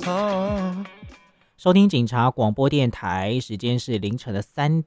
收听警察广播电台，时间是凌晨的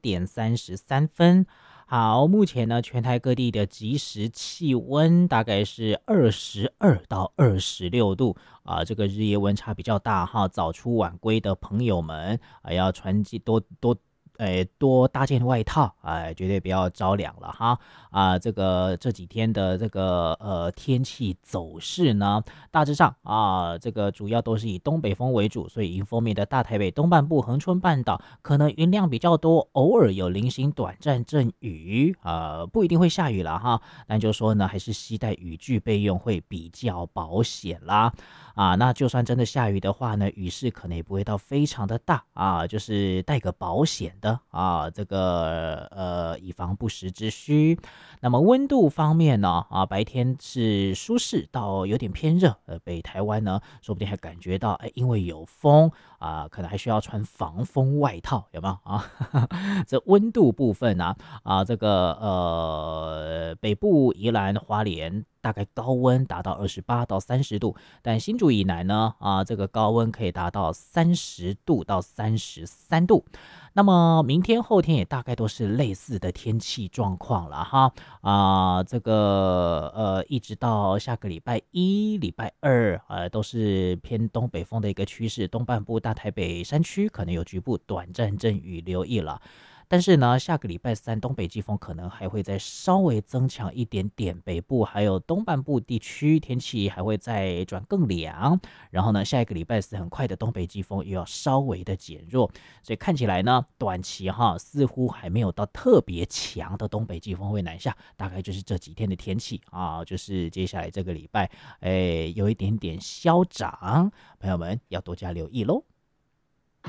3:33。好，目前呢，全台各地的即时气温大概是22到26度啊，这个日夜温差比较大哈。早出晚归的朋友们啊，要穿多搭件外套，绝对不要着凉了哈。这几天的这个天气走势呢，大致上这个主要都是以东北风为主，所以迎风面的大台北东半部、恒春半岛可能云量比较多，偶尔有零星短暂阵雨，不一定会下雨了哈。但就说呢，还是携带雨具备用会比较保险啦。那就算真的下雨的话呢，雨势可能也不会到非常的大就是带个保险的这个以防不时之需。那么温度方面呢白天是舒适到有点偏热，北台湾呢说不定还感觉到因为有风可能还需要穿防风外套，有没有这温度部分这个北部宜兰花莲大概高温达到28到30度，但新竹以南呢这个高温可以达到30度到33度。那么明天后天也大概都是类似的天气状况了哈这个一直到下个礼拜一礼拜二都是偏东北风的一个趋势，东半部大台北山区可能有局部短暂阵雨留意了。但是呢，下个礼拜三东北季风可能还会再稍微增强一点点，北部还有东半部地区天气还会再转更凉。然后呢，下一个礼拜四很快的东北季风又要稍微的减弱，所以看起来呢，短期似乎还没有到特别强的东北季风会南下，大概就是这几天的天气就是接下来这个礼拜有一点点消长，朋友们要多加留意咯。